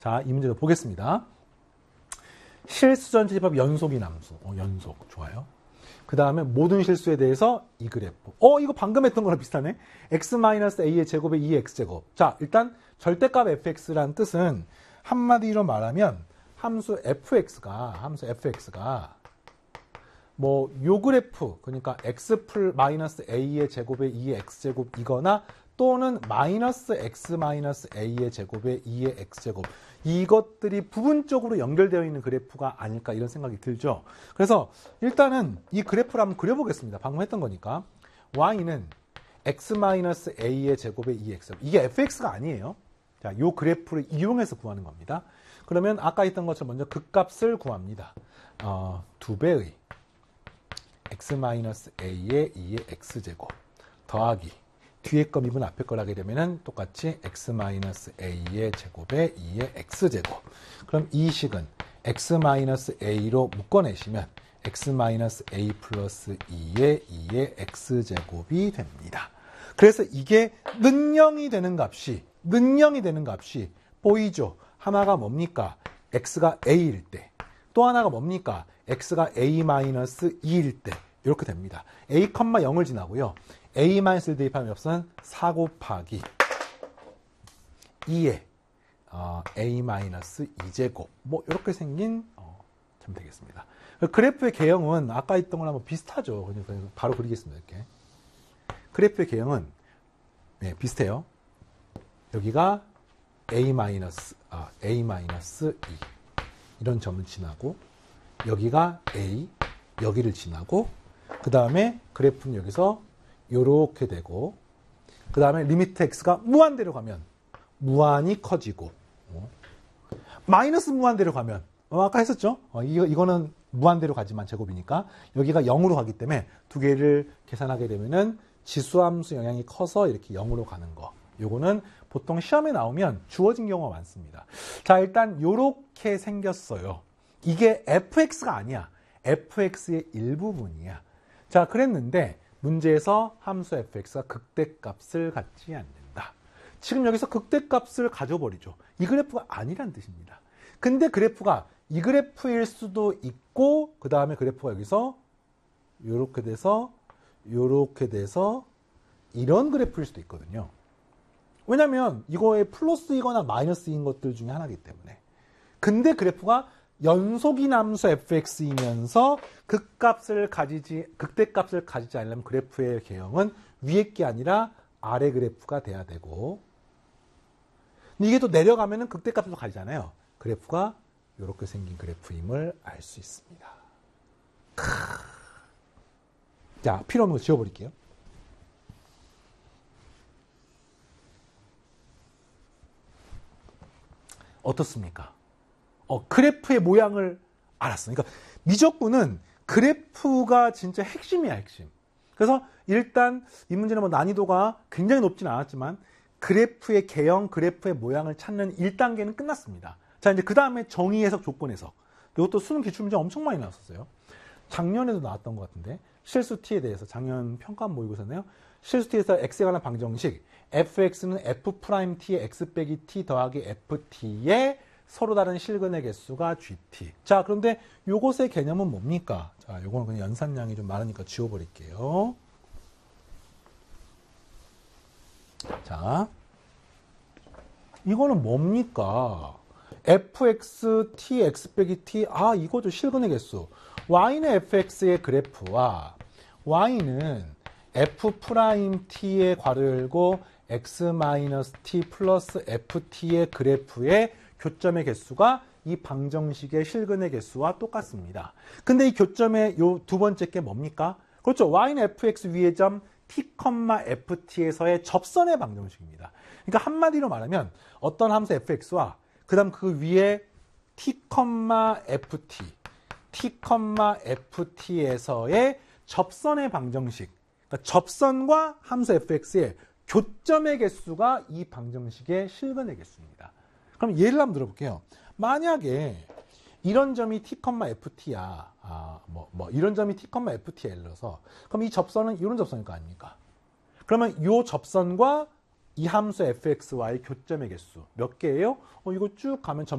자, 이 문제도 보겠습니다. 실수전체집합 연속인 함수. 연속. 좋아요. 그 다음에 모든 실수에 대해서 이 그래프. 이거 방금 했던 거랑 비슷하네. x-a의 제곱에 2x제곱. 자, 일단 절대값 fx라는 뜻은 한마디로 말하면 함수 fx가 뭐 요 그래프, 그러니까 x-a의 제곱에 2의 x제곱이거나 또는 마이너스 x-a의 제곱에 2의 x제곱, 이것들이 부분적으로 연결되어 있는 그래프가 아닐까 이런 생각이 들죠. 그래서 일단은 이 그래프를 한번 그려보겠습니다. 방금 했던 거니까. y는 x-a의 제곱에 2x, 이게 fx가 아니에요. 자, 요 그래프를 이용해서 구하는 겁니다. 그러면 아까 했던 것처럼 먼저 극값을 구합니다. 2배의 x-a의 2의 x제곱 더하기 뒤에 거 미분 앞에 걸 하게 되면은 똑같이 x-a의 제곱에 2의 x제곱. 그럼 이 식은 x-a로 묶어내시면 x-a 플러스 2의 2의 x제곱이 됩니다. 그래서 이게 는영이 되는 값이 보이죠? 하나가 뭡니까? x가 a일 때. 또 하나가 뭡니까? x가 a-2일 때. 이렇게 됩니다. a, 0을 지나고요. a-를 대입하면 옆선 4 곱하기 2에 a-2제곱 뭐 이렇게 생긴 참 되겠습니다. 그래프의 개형은 아까 있던 거랑 뭐 비슷하죠. 그러니까 바로 그리겠습니다. 이렇게 그래프의 개형은 비슷해요. 여기가 a-2 이런 점을 지나고 여기가 a, 여기를 지나고 그 다음에 그래프는 여기서 요렇게 되고 그 다음에 리미트 x가 무한대로 가면 무한히 커지고 마이너스 무한대로 가면 아까 했었죠? 이거는 무한대로 가지만 제곱이니까 여기가 0으로 가기 때문에 두 개를 계산하게 되면은 지수함수 영향이 커서 이렇게 0으로 가는 거. 요거는 보통 시험에 나오면 주어진 경우가 많습니다. 자, 일단 요렇게 생겼어요. 이게 fx가 아니야. fx의 일부분이야. 자, 그랬는데 문제에서 함수 fx가 극대값을 갖지 않는다. 지금 여기서 극대값을 가져버리죠. 이 그래프가 아니란 뜻입니다. 근데 그래프가 이 그래프일 수도 있고 그 다음에 그래프가 여기서 요렇게 돼서 이런 그래프일 수도 있거든요. 왜냐면 이거에 플러스이거나 마이너스인 것들 중에 하나이기 때문에. 근데 그래프가 연속인 함수 fx이면서 극대값을 가지지 않으려면 그래프의 개형은 위에 게 아니라 아래 그래프가 돼야 되고, 근데 이게 또 내려가면은 극대값으로 가잖아요. 그래프가 이렇게 생긴 그래프임을 알 수 있습니다. 자, 필요 없는 거 지워버릴게요. 어떻습니까? 그래프의 모양을 알았어. 그러니까 미적분은 그래프가 진짜 핵심이야, 핵심. 그래서 일단 이 문제는 뭐 난이도가 굉장히 높진 않았지만 그래프의 개형, 그래프의 모양을 찾는 1단계는 끝났습니다. 자, 이제 그 다음에 정의 해석, 조건 해석. 이것도 수능 기출문제 엄청 많이 나왔었어요. 작년에도 나왔던 것 같은데 실수 t에 대해서 작년 평가 모의고사네요. 실수 t에서 x에 관한 방정식 fx는 f't의 x 빼기 t 더하기 ft의 서로 다른 실근의 개수가 gt. 자, 그런데 요것의 개념은 뭡니까? 자, 요거는 그냥 연산량이 좀 많으니까 지워버릴게요. 자, 이거는 뭡니까? fx, t, x 빼기 t. 이거죠. 실근의 개수. y는 fx의 그래프와 y는 f't의 괄호 열고 x-t 플러스 ft의 그래프의 교점의 개수가 이 방정식의 실근의 개수와 똑같습니다. 근데 이 교점의 요 두 번째 게 뭡니까? 그렇죠. y는 fx 위의 점 t, ft에서의 접선의 방정식입니다. 그러니까 한마디로 말하면 어떤 함수 fx와 그 다음 그 위에 t, ft에서의 접선의 방정식. 그러니까 접선과 함수 fx의 교점의 개수가 이 방정식의 실근의 개수입니다. 그럼 예를 한번 들어볼게요. 만약에 이런 점이 t, ft야. 이런 점이 t, ft야. 예를 들어서. 그럼 이 접선은 이런 접선일 거 아닙니까? 그러면 이 접선과 이 함수 fxy의 교점의 개수 몇 개예요? 이거 쭉 가면